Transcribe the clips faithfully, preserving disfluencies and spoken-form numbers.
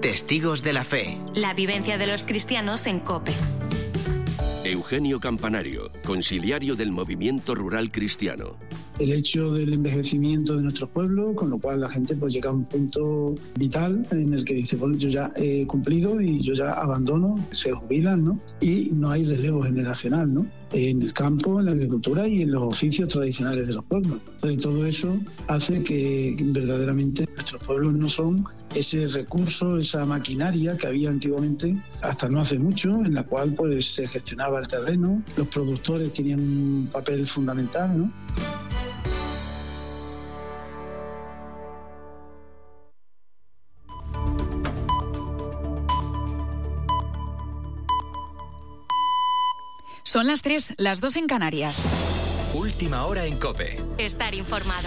Testigos de la Fe. La vivencia de los cristianos en COPE. Eugenio Campanario, conciliario del Movimiento Rural Cristiano. El hecho del envejecimiento de nuestro pueblo, con lo cual la gente pues llega a un punto vital en el que dice, bueno, yo ya he cumplido y yo ya abandono, se jubilan, ¿no? Y no hay relevo generacional, ¿no? En el campo, en la agricultura y en los oficios tradicionales de los pueblos. Entonces, todo eso hace que verdaderamente nuestros pueblos no son ese recurso, esa maquinaria que había antiguamente, hasta no hace mucho, en la cual pues se gestionaba el terreno, los productores tenían un papel fundamental, ¿no? Son las tres, las dos en Canarias. Última hora en COPE. Estar informado.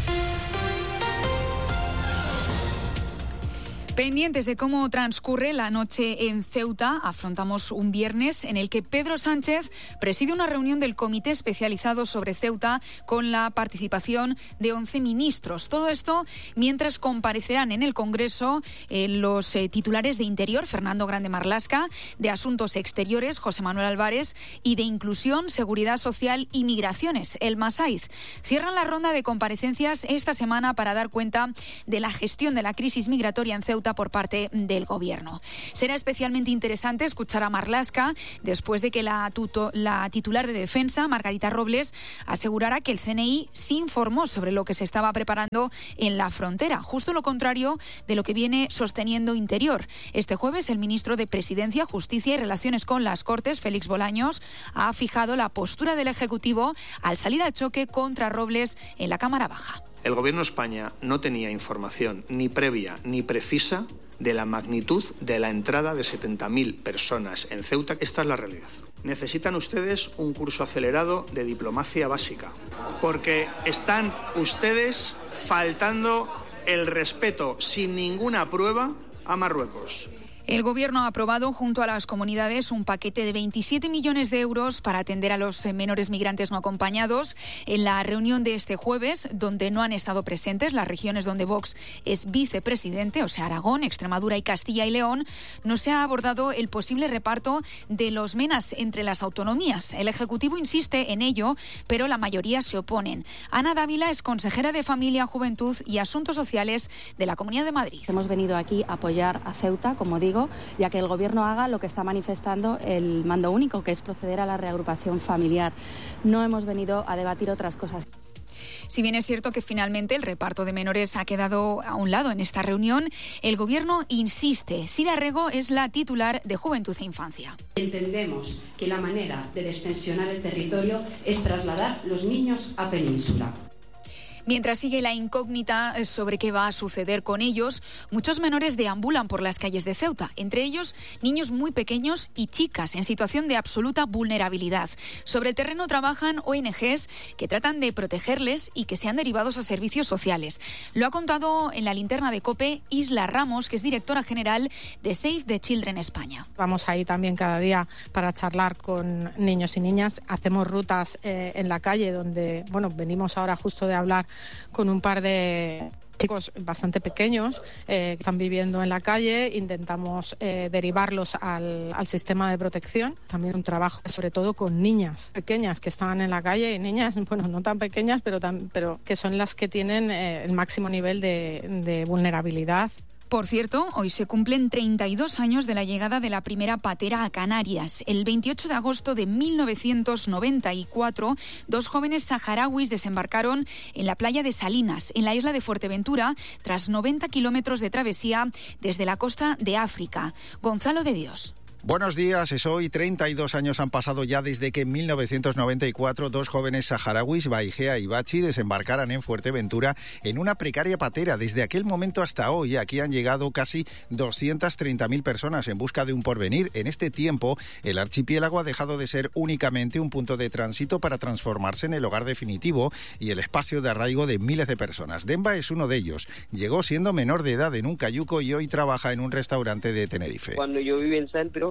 Pendientes de cómo transcurre la noche en Ceuta, afrontamos un viernes en el que Pedro Sánchez preside una reunión del Comité Especializado sobre Ceuta con la participación de once ministros. Todo esto mientras comparecerán en el Congreso eh, los eh, titulares de Interior, Fernando Grande Marlaska, de Asuntos Exteriores, José Manuel Álvarez, y de Inclusión, Seguridad Social y Migraciones, el Masaiz. Cierran la ronda de comparecencias esta semana para dar cuenta de la gestión de la crisis migratoria en Ceuta por parte del Gobierno. Será especialmente interesante escuchar a Marlaska después de que la, tuto, la titular de Defensa, Margarita Robles, asegurara que el C N I sí informó sobre lo que se estaba preparando en la frontera, justo lo contrario de lo que viene sosteniendo Interior. Este jueves, el ministro de Presidencia, Justicia y Relaciones con las Cortes, Félix Bolaños, ha fijado la postura del Ejecutivo al salir al choque contra Robles en la Cámara Baja. El Gobierno de España no tenía información ni previa ni precisa de la magnitud de la entrada de setenta mil personas en Ceuta. Esta es la realidad. Necesitan ustedes un curso acelerado de diplomacia básica, porque están ustedes faltando el respeto sin ninguna prueba a Marruecos. El Gobierno ha aprobado junto a las comunidades un paquete de veintisiete millones de euros para atender a los menores migrantes no acompañados. En la reunión de este jueves, donde no han estado presentes las regiones donde Vox es vicepresidente, o sea, Aragón, Extremadura y Castilla y León, no se ha abordado el posible reparto de los MENAs entre las autonomías. El Ejecutivo insiste en ello, pero la mayoría se oponen. Ana Dávila es consejera de Familia, Juventud y Asuntos Sociales de la Comunidad de Madrid. Hemos venido aquí a apoyar a Ceuta, como digo, ya que el Gobierno haga lo que está manifestando el mando único, que es proceder a la reagrupación familiar. No hemos venido a debatir otras cosas. Si bien es cierto que finalmente el reparto de menores ha quedado a un lado en esta reunión, el Gobierno insiste. Sira Rego es la titular de Juventud e Infancia. Entendemos que la manera de destensionar el territorio es trasladar los niños a península. Mientras sigue la incógnita sobre qué va a suceder con ellos, muchos menores deambulan por las calles de Ceuta, entre ellos niños muy pequeños y chicas en situación de absoluta vulnerabilidad. Sobre el terreno trabajan O N Ges que tratan de protegerles y que sean derivados a servicios sociales. Lo ha contado en la linterna de COPE Isla Ramos, que es directora general de Save the Children España. Vamos ahí también cada día para charlar con niños y niñas. Hacemos rutas eh, en la calle donde, bueno, venimos ahora justo de hablar con un par de chicos bastante pequeños eh, que están viviendo en la calle. Intentamos eh, derivarlos al, al sistema de protección. También un trabajo sobre todo con niñas pequeñas que están en la calle y niñas, bueno, no tan pequeñas, pero, tan, pero que son las que tienen eh, el máximo nivel de, de vulnerabilidad. Por cierto, hoy se cumplen treinta y dos años de la llegada de la primera patera a Canarias. El veintiocho de agosto de mil novecientos noventa y cuatro, dos jóvenes saharauis desembarcaron en la playa de Salinas, en la isla de Fuerteventura, tras noventa kilómetros de travesía desde la costa de África. Gonzalo de Dios. Buenos días, es hoy. treinta y dos años han pasado ya desde que en mil novecientos noventa y cuatro dos jóvenes saharauis, Baigea y Bachi, desembarcaran en Fuerteventura en una precaria patera. Desde aquel momento hasta hoy, aquí han llegado casi doscientas treinta mil personas en busca de un porvenir. En este tiempo, el archipiélago ha dejado de ser únicamente un punto de tránsito para transformarse en el hogar definitivo y el espacio de arraigo de miles de personas. Demba es uno de ellos. Llegó siendo menor de edad en un cayuco y hoy trabaja en un restaurante de Tenerife. Cuando yo vivía en centro,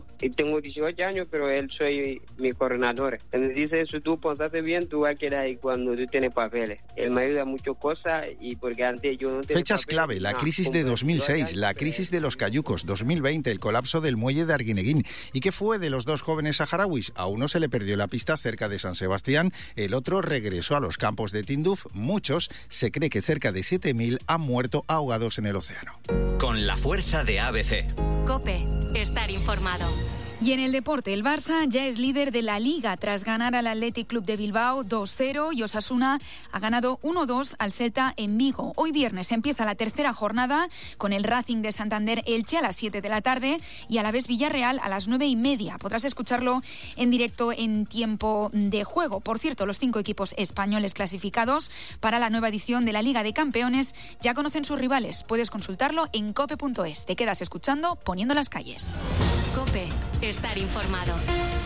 yo y tengo dieciocho años, pero él soy mi coordinador. Él me dice eso, tú pontate bien, tú vas a quedar ahí cuando tú tienes papeles. Él me ayuda muchas cosas y porque antes yo no tenía Fechas papeles, clave, la nada, crisis de como dos mil seis, años, la crisis de los cayucos, dos mil veinte, el colapso del muelle de Arguineguín. ¿Y qué fue de los dos jóvenes saharauis? A uno se le perdió la pista cerca de San Sebastián, el otro regresó a los campos de Tinduf. Muchos, se cree que cerca de siete mil han muerto ahogados en el océano. Con la fuerza de A B C. COPE. Estar informado. Y en el deporte, el Barça ya es líder de la Liga tras ganar al Athletic Club de Bilbao dos cero y Osasuna ha ganado uno dos al Celta en Vigo. Hoy viernes empieza la tercera jornada con el Racing de Santander Elche a las siete de la tarde y a la vez Villarreal a las nueve y media. Podrás escucharlo en directo en tiempo de juego. Por cierto, los cinco equipos españoles clasificados para la nueva edición de la Liga de Campeones ya conocen sus rivales. Puedes consultarlo en cope punto es. Te quedas escuchando Poniendo las calles. COPE. Estar informado.